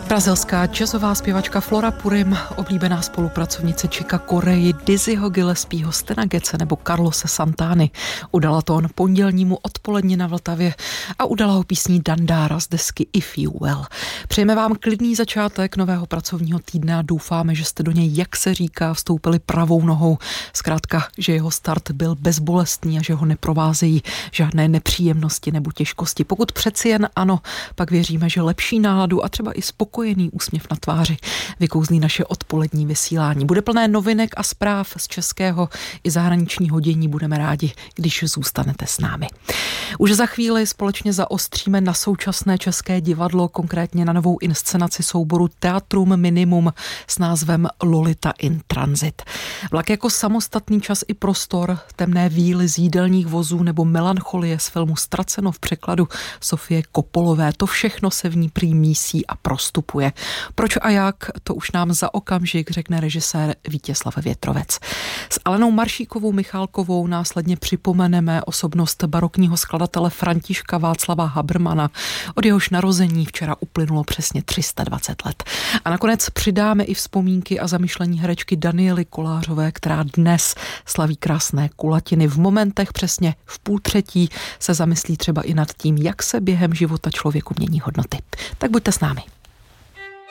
Brazilská jazzová zpěvačka Flora Purim, oblíbená spolupracovnice Chicka Corea, Dizzyho Gillespieho, Stana Getze nebo Carlose Santány. Udala tón pondělnímu odpoledně na Vltavě a udala ho písní Dandara z desky If You Will. Přejeme vám klidný začátek nového pracovního týdne a doufáme, že jste do něj, jak se říká, vstoupili pravou nohou. Zkrátka, že jeho start byl bezbolestný a že ho neprovázejí žádné nepříjemnosti nebo těžkosti. Pokud přeci jen ano, pak věříme, že lepší náladu a třeba i spokojený úsměv na tváři vykouzlí naše odpolední vysílání. Bude plné novinek a zpráv z českého i zahraničního dění. Budeme rádi, když zůstanete s námi. Už za chvíli společně zaostříme na současné české divadlo, konkrétně na novou inscenaci souboru Teatrum Minimum s názvem Lolita in Transit. Vlak jako samostatný čas i prostor, temné víly z jídelních vozů nebo melancholie z filmu Ztraceno v překladu Sofie Kopolové. To všechno se v ní prý mísí a prostupuje. Proč a jak, to už nám za okamžik řekne režisér Vítězslav Větrovec. S Alenou Maršíkovou Michálkovou následně připomeneme osobnost barokního skladatele Františka Václava Habermana. Od jehož narození včera uplynulo přesně 320 let. A nakonec přidáme i vzpomínky a zamyšlení herečky Daniely Kolářové, která dnes slaví krásné kulatiny. V momentech přesně v 2:30 se zamyslí třeba i nad tím, jak se během života člověku mění hodnoty. Tak buďte s námi.